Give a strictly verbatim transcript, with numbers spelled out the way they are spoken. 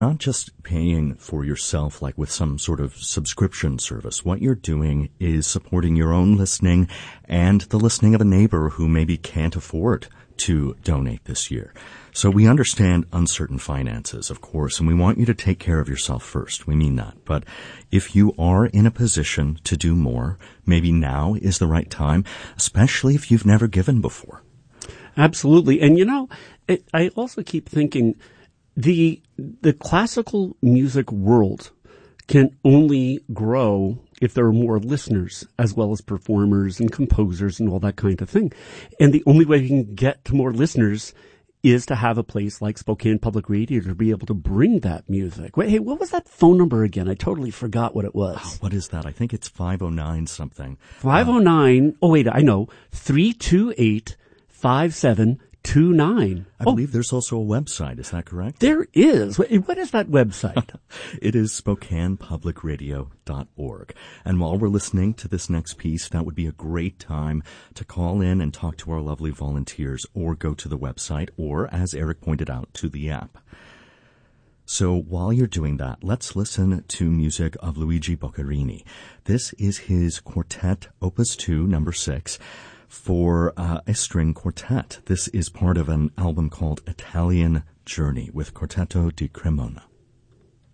not just paying for yourself like with some sort of subscription service. What you're doing is supporting your own listening and the listening of a neighbor who maybe can't afford to donate this year. So we understand uncertain finances, of course, and we want you to take care of yourself first. We mean that. But if you are in a position to do more, maybe now is the right time, especially if you've never given before. Absolutely. And, you know, it, I also keep thinking the the classical music world can only grow if there are more listeners as well as performers and composers and all that kind of thing. And the only way you can get to more listeners is to have a place like Spokane Public Radio to be able to bring that music. Wait, hey, what was that phone number again? I totally forgot what it was. Oh, what is that? I think it's five oh nine something. five oh nine, uh, oh wait, I know, three two eight, five seven two nine. I oh, believe there's also a website. Is that correct? There is. What is that website? It is spokane public radio dot org. And while we're listening to this next piece, that would be a great time to call in and talk to our lovely volunteers, or go to the website, or, as Eric pointed out, to the app. So while you're doing that, let's listen to music of Luigi Boccherini. This is his quartet, Opus two, number six, for uh, a string quartet. This is part of an album called Italian Journey with Quartetto di Cremona.